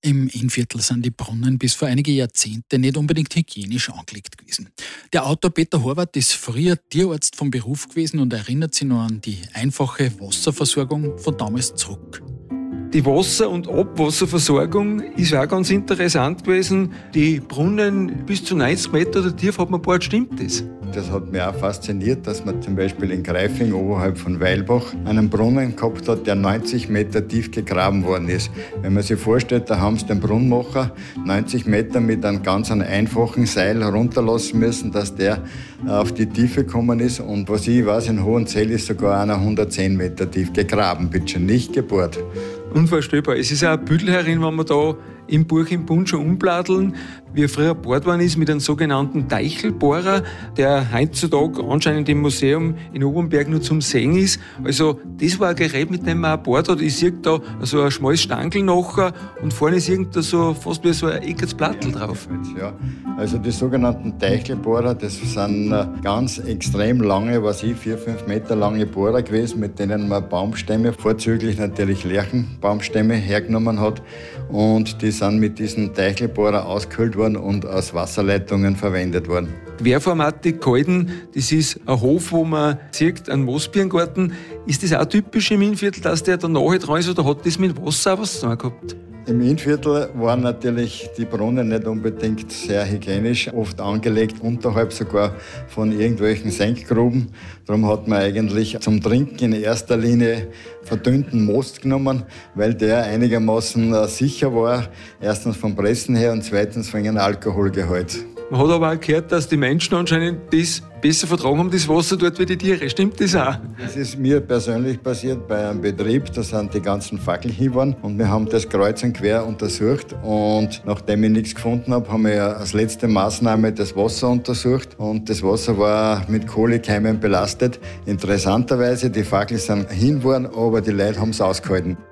Im Innviertel sind die Brunnen bis vor einige Jahrzehnte nicht unbedingt hygienisch angelegt gewesen. Der Autor Peter Horvath ist früher Tierarzt vom Beruf gewesen und erinnert sich noch an die einfache Wasserversorgung von damals zurück. Die Wasser- und Abwasserversorgung ist auch ganz interessant gewesen. Die Brunnen bis zu 90 Meter oder tief hat man gebaut, stimmt das? Das hat mich auch fasziniert, dass man zum Beispiel in Greifing oberhalb von Weilbach einen Brunnen gehabt hat, der 90 Meter tief gegraben worden ist. Wenn man sich vorstellt, da haben sie den Brunnenmacher 90 Meter mit einem ganz einfachen Seil runterlassen müssen, dass der auf die Tiefe gekommen ist. Und was ich weiß, in Hohenzell ist sogar einer 110 Meter tief gegraben, bitte nicht gebohrt. Unvorstellbar. Es ist auch eine Büdelherin, wenn wir da im Buch im Bund schon umbladeln, wie früher gebohrt worden ist mit einem sogenannten Teichelbohrer, der heutzutage anscheinend im Museum in Obernberg nur zum Sehen ist. Also das war ein Gerät, mit dem man auch gebohrt hat. Ich sehe da so ein schmales Stankel nachher und vorne ist irgend so fast wie so ein eckiges Plattel drauf. Ja, also die sogenannten Teichelbohrer, das sind ganz extrem lange, 4-5 Meter lange Bohrer gewesen, mit denen man Baumstämme, vorzüglich natürlich Lärchenbaumstämme hergenommen hat, und die sind mit diesen Teichelbohrer ausgehöhlt worden und aus Wasserleitungen verwendet worden. Querformatik gehalten, das ist ein Hof, wo man sieht, ein Moosbirngarten. Ist das auch typisch im Innviertel, dass der da nahe dran ist, oder hat das mit Wasser auch was zu tun gehabt? Im Innviertel waren natürlich die Brunnen nicht unbedingt sehr hygienisch, oft angelegt, unterhalb sogar von irgendwelchen Senkgruben. Darum hat man eigentlich zum Trinken in erster Linie verdünnten Most genommen, weil der einigermaßen sicher war. Erstens vom Pressen her und zweitens wegen Alkoholgehalt. Man hat aber auch gehört, dass die Menschen anscheinend das besser vertragen haben, das Wasser dort wie die Tiere. Stimmt das auch? Das ist mir persönlich passiert bei einem Betrieb. Da sind die ganzen Fackelhibern und wir haben das kreuz und quer untersucht. Und nachdem ich nichts gefunden habe, haben wir als letzte Maßnahme das Wasser untersucht. Und das Wasser war mit Kohlekeimen belastet. Interessanterweise, die Fackel sind hin worden, aber die Leute haben es ausgehalten.